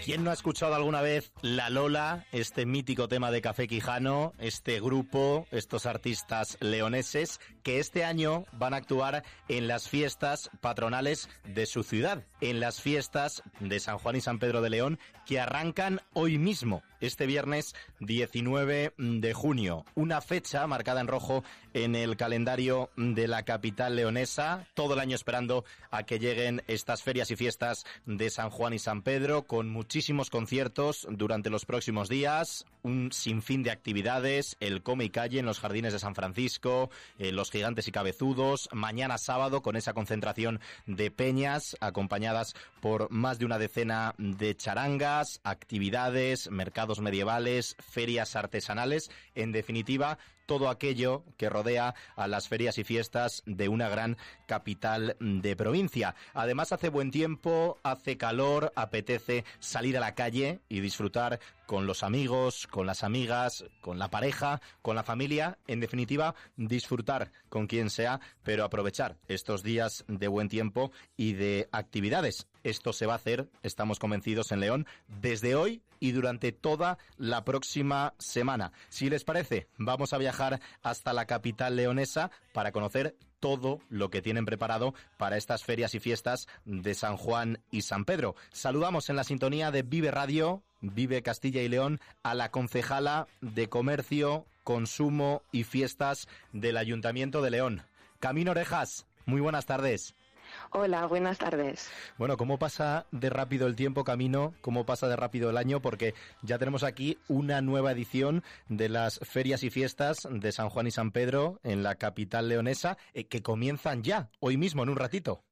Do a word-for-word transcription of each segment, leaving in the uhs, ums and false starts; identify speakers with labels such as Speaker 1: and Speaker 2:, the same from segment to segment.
Speaker 1: ¿Quién no ha escuchado alguna vez La Lola, este mítico tema de Café Quijano, este grupo, estos artistas leoneses que este año van a actuar en las fiestas patronales de su ciudad, en las fiestas de San Juan y San Pedro de León, que arrancan hoy mismo, este viernes diecinueve de junio, una fecha marcada en rojo en el calendario de la capital leonesa, todo el año esperando a que lleguen estas ferias y fiestas de San Juan y San Pedro, con muchísimos conciertos durante los próximos días, un sinfín de actividades, el Come y Calle en los Jardines de San Francisco, eh, los Gigantes y Cabezudos, mañana sábado con esa concentración de peñas acompañadas por más de una decena de charangas, actividades, mercados medievales, ferias artesanales, en definitiva, todo aquello que rodea a las ferias y fiestas de una gran capital de provincia. Además hace buen tiempo, hace calor, apetece salir a la calle y disfrutar con los amigos, con las amigas, con la pareja, con la familia, en definitiva, disfrutar con quien sea, pero aprovechar estos días de buen tiempo y de actividades. Esto se va a hacer, estamos convencidos, en León, desde hoy y durante toda la próxima semana. Si les parece, vamos a viajar hasta la capital leonesa para conocer todo lo que tienen preparado para estas ferias y fiestas de San Juan y San Pedro. Saludamos en la sintonía de Vive Radio, Vive Castilla y León, a la concejala de Comercio, Consumo y Fiestas del Ayuntamiento de León. Camino Orejas, muy buenas tardes.
Speaker 2: Hola, buenas tardes.
Speaker 1: Bueno, ¿cómo pasa de rápido el tiempo, Camino? ¿Cómo pasa de rápido el año? Porque ya tenemos aquí una nueva edición de las ferias y fiestas de San Juan y San Pedro en la capital leonesa, eh, que comienzan ya, hoy mismo, en un ratito.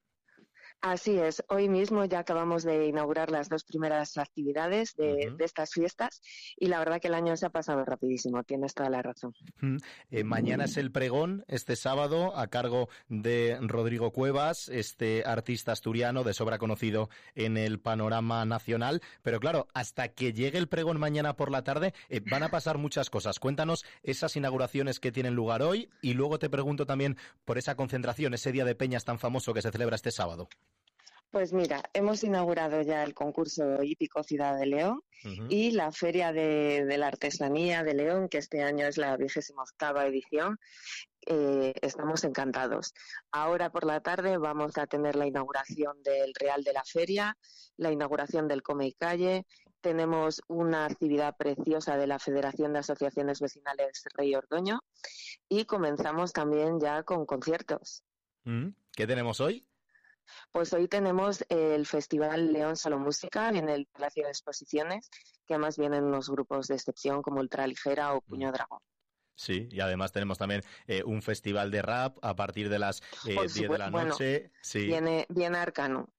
Speaker 2: Así es, hoy mismo ya acabamos de inaugurar las dos primeras actividades de, uh-huh. de estas fiestas y la verdad que el año se ha pasado rapidísimo, tienes toda la razón.
Speaker 1: Uh-huh. Eh, mañana es el pregón, este sábado, a cargo de Rodrigo Cuevas, este artista asturiano de sobra conocido en el panorama nacional, pero claro, hasta que llegue el pregón mañana por la tarde eh, van a pasar muchas cosas. Cuéntanos esas inauguraciones que tienen lugar hoy y luego te pregunto también por esa concentración, ese día de peñas tan famoso que se celebra este sábado.
Speaker 2: Pues mira, hemos inaugurado ya el concurso hípico Ciudad de León uh-huh. y la Feria de, de la Artesanía de León, que este año es la vigésima octava edición. Eh, estamos encantados. Ahora por la tarde vamos a tener la inauguración del Real de la Feria, la inauguración del Come y Calle, tenemos una actividad preciosa de la Federación de Asociaciones Vecinales Rey Ordoño y comenzamos también ya con conciertos.
Speaker 1: Uh-huh. ¿Qué tenemos hoy?
Speaker 2: Pues hoy tenemos el Festival León Solo Música en el Palacio de Exposiciones, que además vienen unos grupos de excepción como Ultraligera o Puño Dragón.
Speaker 1: Sí, y además tenemos también eh, un festival de rap a partir de las eh, diez de la noche.
Speaker 2: Bueno,
Speaker 1: sí.
Speaker 2: Viene, viene Arcano.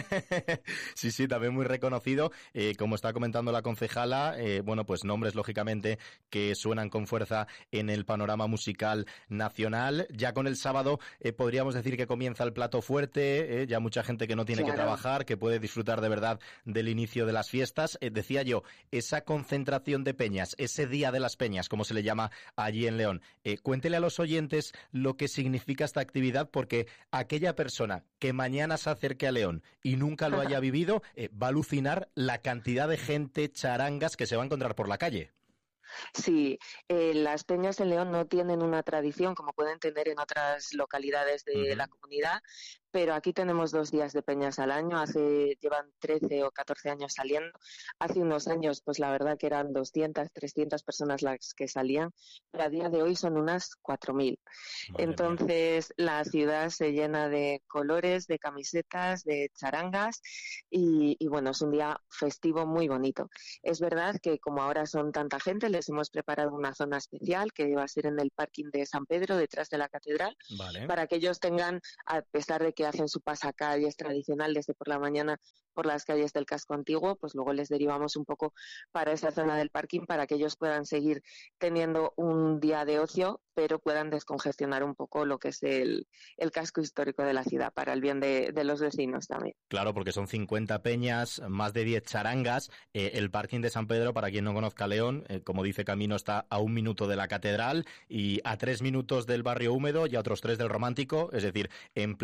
Speaker 1: sí, sí, también muy reconocido. Eh, como está comentando la concejala, eh, bueno, pues nombres lógicamente que suenan con fuerza en el panorama musical nacional. Ya con el sábado eh, podríamos decir que comienza el plato fuerte, eh, ya mucha gente que no tiene claro. que trabajar, que puede disfrutar de verdad del inicio de las fiestas. Eh, decía yo, esa concentración de peñas, ese día de las peñas, como se le llama a allí en León. Eh, cuéntele a los oyentes lo que significa esta actividad, porque aquella persona que mañana se acerque a León y nunca lo haya vivido, eh, va a alucinar la cantidad de gente, charangas que se va a encontrar por la calle.
Speaker 2: Sí, eh, las peñas en León no tienen una tradición como pueden tener en otras localidades de uh-huh. la comunidad, pero aquí tenemos dos días de peñas al año, hace llevan trece o catorce años saliendo. Hace unos años, pues la verdad que eran doscientas, trescientas personas las que salían, pero a día de hoy son unas cuatro mil. Entonces mía. La ciudad se llena de colores, de camisetas, de charangas y, y bueno, es un día festivo muy bonito. Es verdad que como ahora son tanta gente, les hemos preparado una zona especial que va a ser en el parking de San Pedro, detrás de la catedral, vale. para que ellos tengan, a pesar de que hacen su pasacalles tradicional desde por la mañana por las calles del casco antiguo, pues luego les derivamos un poco para esa zona del parking para que ellos puedan seguir teniendo un día de ocio, pero puedan descongestionar un poco lo que es el, el casco histórico de la ciudad, para el bien de, de los vecinos también.
Speaker 1: Claro, porque son cincuenta peñas, más de diez charangas. Eh, el parking de San Pedro, para quien no conozca León, eh, como dice Camino, está a un minuto de la catedral y a tres minutos del barrio húmedo y a otros tres del romántico, es decir, en pleno centro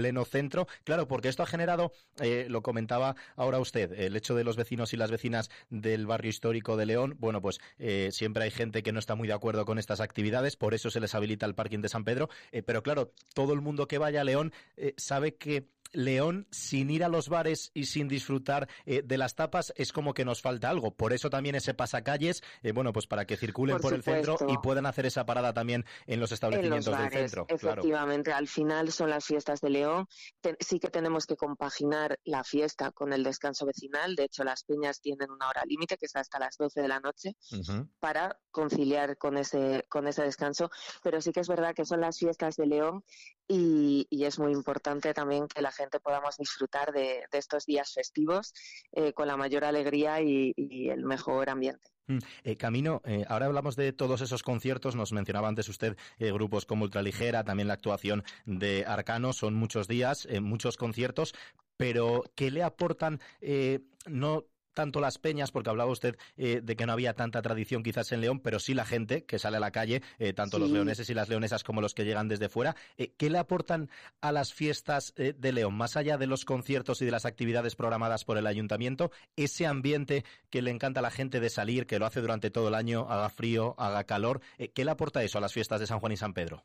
Speaker 1: centro. Claro, porque esto ha generado, eh, lo comentaba ahora usted, el hecho de los vecinos y las vecinas del barrio histórico de León. Bueno, pues eh, siempre hay gente que no está muy de acuerdo con estas actividades, por eso se les habilita el parking de San Pedro. Eh, pero claro, todo el mundo que vaya a León eh, sabe que León, sin ir a los bares y sin disfrutar eh, de las tapas, es como que nos falta algo. Por eso también ese pasacalles, eh, bueno, pues para que circulen por, por el centro y puedan hacer esa parada también en los establecimientos en los bares, del centro.
Speaker 2: Efectivamente, claro. Al final son las fiestas de León. Te, sí que tenemos que compaginar la fiesta con el descanso vecinal. De hecho, las peñas tienen una hora límite, que es hasta las doce de la noche, uh-huh. para conciliar con ese, con ese descanso. Pero sí que es verdad que son las fiestas de León y, y es muy importante también que la gente podamos disfrutar de, de estos días festivos eh, con la mayor alegría y, y el mejor ambiente.
Speaker 1: Eh, Camino, eh, ahora hablamos de todos esos conciertos, nos mencionaba antes usted eh, grupos como Ultraligera, también la actuación de Arcano, son muchos días, eh, muchos conciertos, pero ¿qué le aportan eh, no tanto las peñas, porque hablaba usted eh, de que no había tanta tradición quizás en León, pero sí la gente que sale a la calle, eh, tanto sí. los leoneses y las leonesas como los que llegan desde fuera? Eh, ¿Qué le aportan a las fiestas eh, de León, más allá de los conciertos y de las actividades programadas por el ayuntamiento, ese ambiente que le encanta a la gente de salir, que lo hace durante todo el año, haga frío, haga calor? Eh, ¿Qué le aporta eso a las fiestas de San Juan y San Pedro?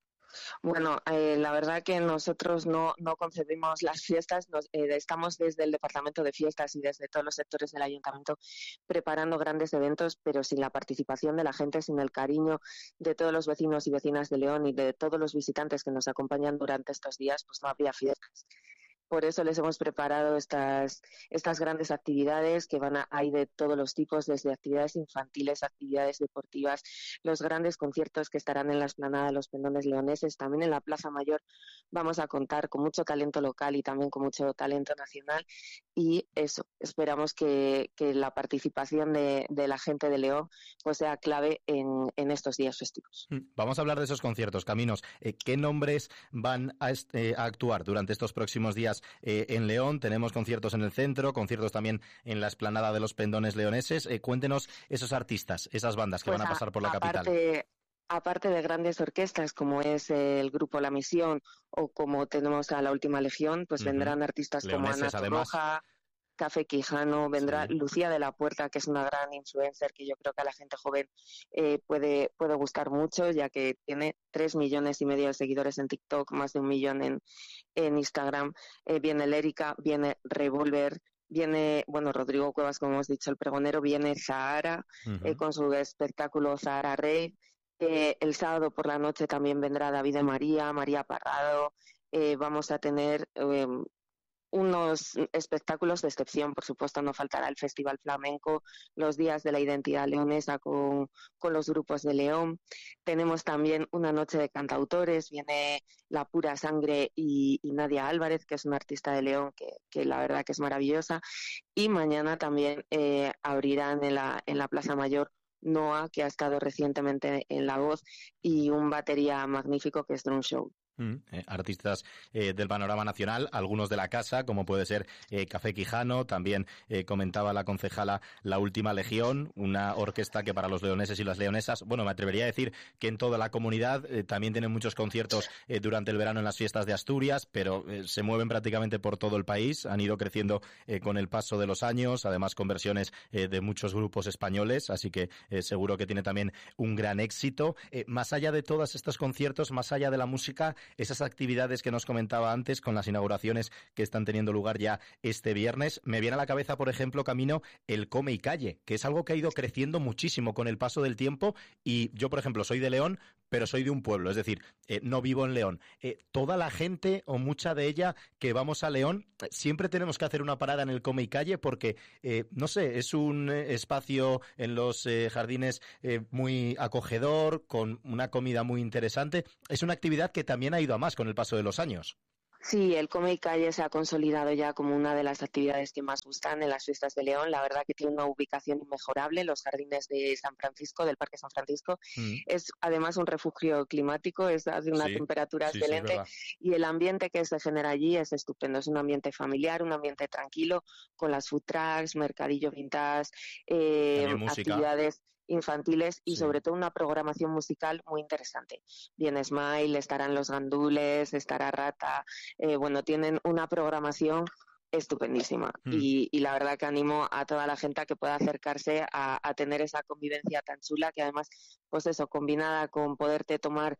Speaker 2: Bueno, eh, la verdad que nosotros no, no concebimos las fiestas, nos, eh, estamos desde el Departamento de Fiestas y desde todos los sectores del Ayuntamiento preparando grandes eventos, pero sin la participación de la gente, sin el cariño de todos los vecinos y vecinas de León y de todos los visitantes que nos acompañan durante estos días, pues no habría fiestas. Por eso les hemos preparado estas, estas grandes actividades que van a, hay de todos los tipos, desde actividades infantiles, actividades deportivas, los grandes conciertos que estarán en la explanada de los Pendones Leoneses, también en la Plaza Mayor vamos a contar con mucho talento local y también con mucho talento nacional, y eso, esperamos que, que la participación de, de la gente de León pues sea clave en, en estos días festivos.
Speaker 1: Vamos a hablar de esos conciertos, Caminos. Eh, ¿Qué nombres van a, eh, a actuar durante estos próximos días eh, en León? Tenemos conciertos en el centro, conciertos también en la explanada de los Pendones Leoneses. Eh, cuéntenos esos artistas, esas bandas que pues van a pasar a, por la
Speaker 2: aparte,
Speaker 1: capital.
Speaker 2: Aparte de grandes orquestas como es el grupo La Misión o como tenemos a La Última Legión, pues uh-huh. vendrán artistas Leoneses, como Ana Torroja, Café Quijano, vendrá sí. Lucía de la Puerta, que es una gran influencer que yo creo que a la gente joven eh, puede, puede gustar mucho, ya que tiene tres millones y medio de seguidores en TikTok, más de un millón en, en Instagram. Eh, viene Lérica, viene Revolver, viene, bueno, Rodrigo Cuevas, como hemos dicho, el pregonero, viene Zahara uh-huh. eh, con su espectáculo Zahara Rave. Eh, el sábado por la noche también vendrá David de María, María Parrado. Eh, vamos a tener eh, unos espectáculos de excepción, por supuesto, no faltará el Festival Flamenco, los Días de la Identidad Leonesa con, con los grupos de León. Tenemos también una noche de cantautores, viene La Pura Sangre y, y Nadia Álvarez, que es una artista de León que, que la verdad que es maravillosa. Y mañana también eh, abrirán en la, en la Plaza Mayor Noah, que ha estado recientemente en La Voz, y un batería magnífico que es Drum Show.
Speaker 1: Mm, eh, artistas eh, del panorama nacional, algunos de la casa, como puede ser eh, Café Quijano, también eh, comentaba la concejala La Última Legión, una orquesta que para los leoneses y las leonesas, bueno, me atrevería a decir que en toda la comunidad eh, también tienen muchos conciertos eh, durante el verano en las fiestas de Asturias, pero eh, se mueven prácticamente por todo el país, han ido creciendo eh, con el paso de los años, además con versiones eh, de muchos grupos españoles, así que eh, seguro que tiene también un gran éxito. Eh, más allá de todos estos conciertos, más allá de la música, esas actividades que nos comentaba antes con las inauguraciones que están teniendo lugar ya este viernes, me viene a la cabeza, por ejemplo, Camino, el Come y Calle, que es algo que ha ido creciendo muchísimo con el paso del tiempo, y yo, por ejemplo, soy de León, pero soy de un pueblo, es decir, eh, no vivo en León. Eh, toda la gente, o mucha de ella, que vamos a León, siempre tenemos que hacer una parada en el Come y Calle porque, eh, no sé, es un eh, espacio en los eh, jardines eh, muy acogedor, con una comida muy interesante. Es una actividad que también ha ido a más con el paso de los años.
Speaker 2: Sí, el Come y Calle se ha consolidado ya como una de las actividades que más gustan en las fiestas de León. La verdad que tiene una ubicación inmejorable, los jardines de San Francisco, del Parque San Francisco. Mm. Es además un refugio climático, es de una sí, temperatura sí, excelente sí, y el ambiente que se genera allí es estupendo. Es un ambiente familiar, un ambiente tranquilo, con las food trucks, mercadillo vintage, eh, actividades infantiles y
Speaker 1: sí.
Speaker 2: sobre todo una programación musical muy interesante. Viene Smile, estarán Los Gandules, estará Rata, eh, bueno, tienen una programación estupendísima
Speaker 1: Mm.
Speaker 2: y, y la verdad que animo a toda la gente a que pueda acercarse a, a tener esa convivencia tan chula que además, pues eso, combinada con poderte tomar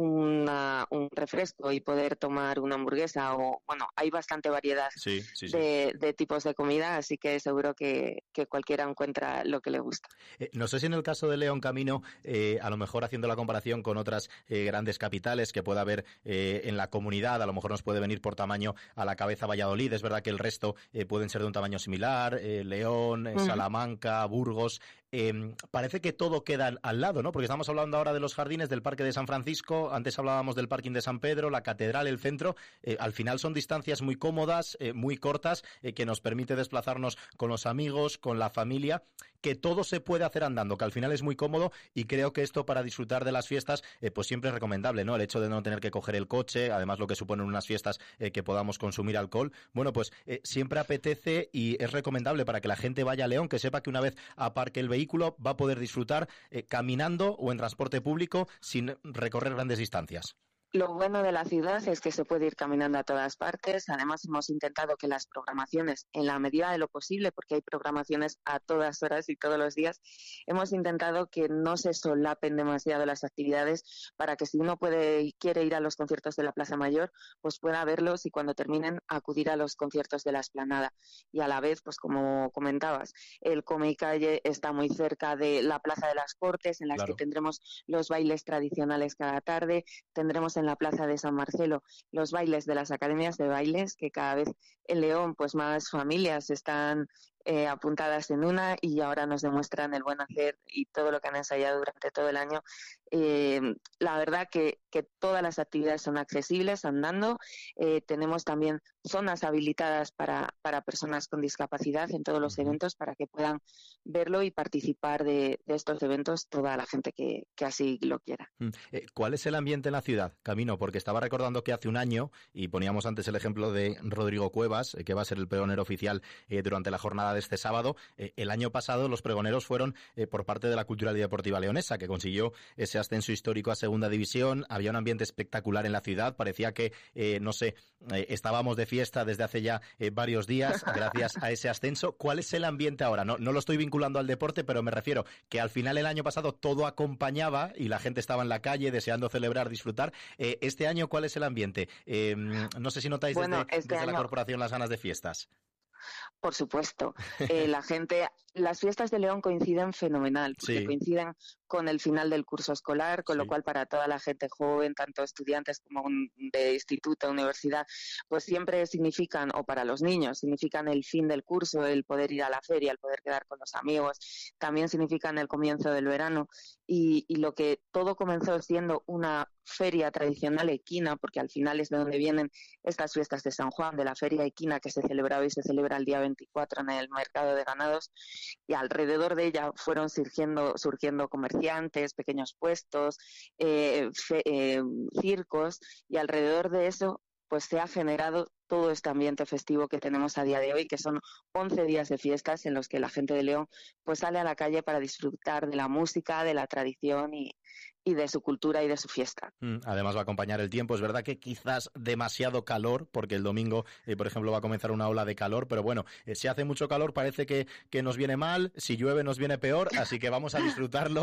Speaker 2: una, un refresco y poder tomar una hamburguesa o, bueno, hay bastante variedad
Speaker 1: sí, sí, sí.
Speaker 2: de, de tipos de comida, así que seguro que, que cualquiera encuentra lo que le gusta.
Speaker 1: Eh, no sé si en el caso de León, Camino, eh, a lo mejor haciendo la comparación con otras eh, grandes capitales que pueda haber eh, en la comunidad, a lo mejor nos puede venir por tamaño a la cabeza Valladolid, es verdad que el resto eh, pueden ser de un tamaño similar, eh, León, eh,
Speaker 2: Mm.
Speaker 1: Salamanca, Burgos. Eh, parece que todo queda al, al lado, ¿no? Porque estamos hablando ahora de los jardines del Parque de San Francisco, antes hablábamos del Parking de San Pedro, la Catedral, el centro. Eh, al final son distancias muy cómodas, eh, muy cortas, eh, que nos permite desplazarnos con los amigos, con la familia, que todo se puede hacer andando, que al final es muy cómodo y creo que esto para disfrutar de las fiestas eh, pues siempre es recomendable, ¿no? El hecho de no tener que coger el coche, además lo que suponen unas fiestas eh, que podamos consumir alcohol, bueno, pues eh, siempre apetece y es recomendable para que la gente vaya a León, que sepa que una vez aparque el vehículo va a poder disfrutar eh, caminando o en transporte público sin recorrer grandes distancias.
Speaker 2: Lo bueno de la ciudad es que se puede ir caminando a todas partes. Además, hemos intentado que las programaciones, en la medida de lo posible, porque hay programaciones a todas horas y todos los días, hemos intentado que no se solapen demasiado las actividades para que si uno puede quiere ir a los conciertos de la Plaza Mayor, pues pueda verlos y cuando terminen acudir a los conciertos de la Explanada. Y a la vez, pues como comentabas, el Come y Calle está muy cerca de la Plaza de las Cortes, en las
Speaker 1: Claro.
Speaker 2: que tendremos los bailes tradicionales cada tarde, tendremos en la Plaza de San Marcelo los bailes de las academias de bailes, que cada vez en León pues más familias están eh, apuntadas en una y ahora nos demuestran el buen hacer y todo lo que han ensayado durante todo el año. Eh, la verdad que, que todas las actividades son accesibles andando. Eh, tenemos también zonas habilitadas para, para personas con discapacidad en todos los
Speaker 1: Uh-huh.
Speaker 2: eventos para que puedan verlo y participar de, de estos eventos toda la gente que, que así lo quiera.
Speaker 1: Eh, ¿Cuál es el ambiente en la ciudad, Camino? Porque estaba recordando que hace un año, y poníamos antes el ejemplo de Rodrigo Cuevas, eh, que va a ser el pregonero oficial eh, durante la jornada de este sábado, eh, el año pasado los pregoneros fueron eh, por parte de la Cultural y Deportiva Leonesa, que consiguió ese ascenso histórico a Segunda División. Había un ambiente espectacular en la ciudad, parecía que, eh, no sé, eh, estábamos de fiesta desde hace ya eh, varios días gracias a ese ascenso. ¿Cuál es el ambiente ahora? No, no lo estoy vinculando al deporte, pero me refiero que al final el año pasado todo acompañaba y la gente estaba en la calle deseando celebrar, disfrutar. Eh, este año, ¿cuál es el ambiente? Eh, no sé si notáis
Speaker 2: bueno,
Speaker 1: desde,
Speaker 2: este
Speaker 1: desde
Speaker 2: año...
Speaker 1: la corporación las ganas de fiestas.
Speaker 2: Por supuesto. Eh, la gente, las fiestas de León coinciden fenomenal, porque
Speaker 1: Sí.
Speaker 2: coinciden con el final del curso escolar, con
Speaker 1: Sí.
Speaker 2: lo cual para toda la gente joven, tanto estudiantes como un, de instituto, universidad, pues siempre significan, o para los niños, significan el fin del curso, el poder ir a la feria, el poder quedar con los amigos, también significan el comienzo del verano. Y, y lo que todo comenzó siendo una feria tradicional equina, porque al final es de donde vienen estas fiestas de San Juan, de la feria equina que se celebraba y se celebra el día veinticuatro en el mercado de ganados, y alrededor de ella fueron surgiendo, surgiendo comerciantes, pequeños puestos, eh, fe, eh, circos, y alrededor de eso pues se ha generado todo este ambiente festivo que tenemos a día de hoy, que son once días de fiestas en los que la gente de León pues sale a la calle para disfrutar de la música, de la tradición y, y de su cultura y de su fiesta.
Speaker 1: Además va a acompañar el tiempo. Es verdad que quizás demasiado calor, porque el domingo, eh, por ejemplo, va a comenzar una ola de calor, pero bueno, eh, si hace mucho calor parece que, que nos viene mal, si llueve nos viene peor, así que vamos a disfrutarlo.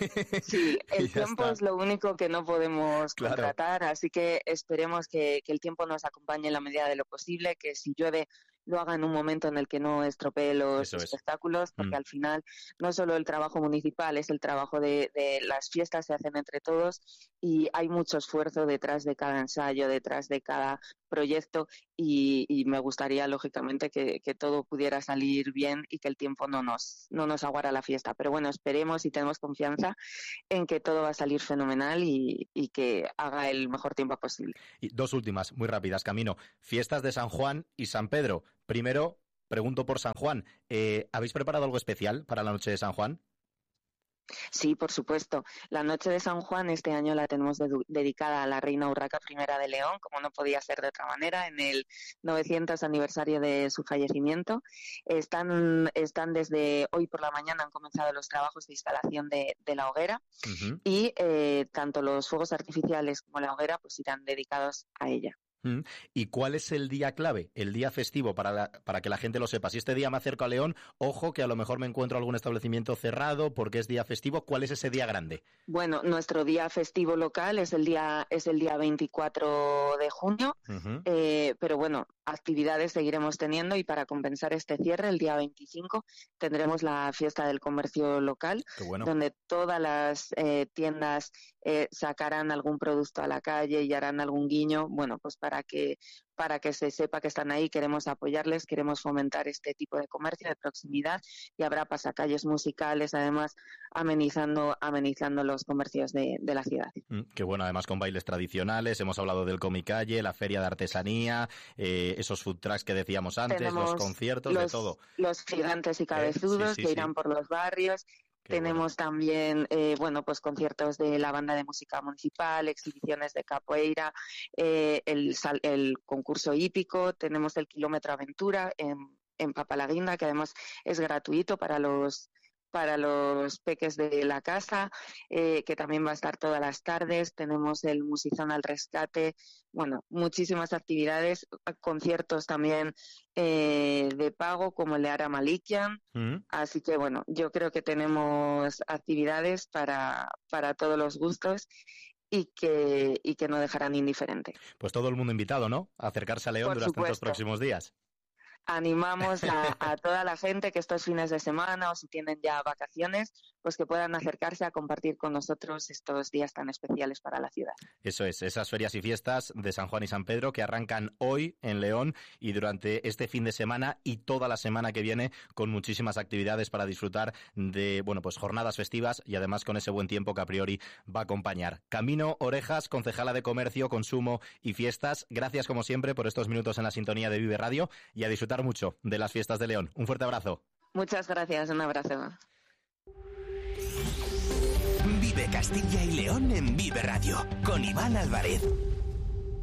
Speaker 2: Sí, el tiempo está. Es lo único que no podemos
Speaker 1: claro.
Speaker 2: contratar, así que esperemos que, que el tiempo nos acompañe en la medida de lo posible, que si llueve lo haga en un momento en el que no estropee los
Speaker 1: Eso
Speaker 2: espectáculos,
Speaker 1: es.
Speaker 2: porque
Speaker 1: mm.
Speaker 2: al final no solo el trabajo municipal, es el trabajo de, de las fiestas, se hacen entre todos y hay mucho esfuerzo detrás de cada ensayo, detrás de cada proyecto y, y me gustaría lógicamente que, que todo pudiera salir bien y que el tiempo no nos, no nos aguara la fiesta. Pero bueno, esperemos y tenemos confianza en que todo va a salir fenomenal y, y que haga el mejor tiempo posible.
Speaker 1: Y dos últimas, muy rápidas, Camino. Fiestas de San Juan y San Pedro. Primero, pregunto por San Juan. Eh, ¿Habéis preparado algo especial para la noche de San Juan?
Speaker 2: Sí, por supuesto. La noche de San Juan este año la tenemos de- dedicada a la reina Urraca I de León, como no podía ser de otra manera, en el novecientos aniversario de su fallecimiento. Están, están desde hoy por la mañana, han comenzado los trabajos de instalación de, de la hoguera
Speaker 1: Uh-huh.
Speaker 2: y eh, tanto los fuegos artificiales como la hoguera pues irán dedicados a ella.
Speaker 1: ¿Y cuál es el día clave, el día festivo, para, la, para que la gente lo sepa? Si este día me acerco a León, ojo que a lo mejor me encuentro algún establecimiento cerrado porque es día festivo. ¿Cuál es ese día grande?
Speaker 2: Bueno, nuestro día festivo local es el día es el día veinticuatro de junio,
Speaker 1: Uh-huh.
Speaker 2: eh, pero bueno, actividades seguiremos teniendo y para compensar este cierre, el día veinticinco tendremos la fiesta del comercio local,
Speaker 1: Qué bueno.
Speaker 2: donde todas las eh, tiendas eh, sacarán algún producto a la calle y harán algún guiño, bueno, pues para que para que se sepa que están ahí, queremos apoyarles, queremos fomentar este tipo de comercio de proximidad y habrá pasacalles musicales, además amenizando amenizando los comercios de, de la ciudad.
Speaker 1: Mm, qué bueno, además con bailes tradicionales, hemos hablado del Comicalle, la feria de artesanía, eh, esos food trucks que decíamos antes,
Speaker 2: Tenemos
Speaker 1: los conciertos,
Speaker 2: los,
Speaker 1: de todo.
Speaker 2: Los gigantes y cabezudos
Speaker 1: eh, sí, sí,
Speaker 2: que
Speaker 1: sí.
Speaker 2: irán por los barrios. Qué Tenemos bueno. también, eh, bueno, pues conciertos de la banda de música municipal, exhibiciones de capoeira, eh, el, el concurso hípico, tenemos el kilómetro aventura en, en Papalaguinda, que además es gratuito para los para los peques de la casa, eh, que también va a estar todas las tardes. Tenemos el Musizón al Rescate, bueno, muchísimas actividades, conciertos también eh, de pago, como el de Ara Malikian. Mm. Así que, bueno, yo creo que tenemos actividades para, para todos los gustos y que, y que no dejarán indiferente.
Speaker 1: Pues todo el mundo invitado, ¿no? A acercarse a León Por durante supuesto. estos próximos días.
Speaker 2: Animamos a, a toda la gente que estos fines de semana o si tienen ya vacaciones, pues que puedan acercarse a compartir con nosotros estos días tan especiales para la ciudad.
Speaker 1: Eso es, esas ferias y fiestas de San Juan y San Pedro que arrancan hoy en León y durante este fin de semana y toda la semana que viene con muchísimas actividades para disfrutar de, bueno, pues jornadas festivas y además con ese buen tiempo que a priori va a acompañar. Camino Orejas, concejala de Comercio, Consumo y Fiestas, gracias como siempre por estos minutos en la sintonía de Vive Radio y a disfrutar mucho de las fiestas de León. Un fuerte abrazo.
Speaker 2: Muchas gracias, un abrazo.
Speaker 3: Vive Castilla y León en Vive Radio con Iván Álvarez.